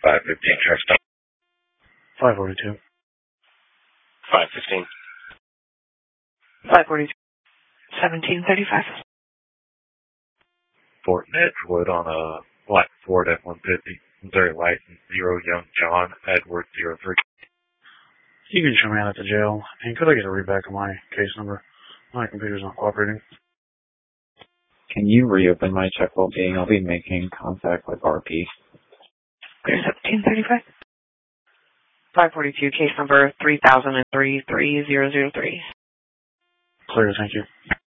515, track stop. 542. 515. 542. 1735. Fort Edgewood on a black Ford F-150. Missouri license 0 Young John Edward 03. You can show me out at the jail, and could I get a read back on my case number? My computer's not cooperating. Can you reopen my check while I'll be making contact with RP. Clear 1735. 542, case number 3003-3003. Clear, thank you.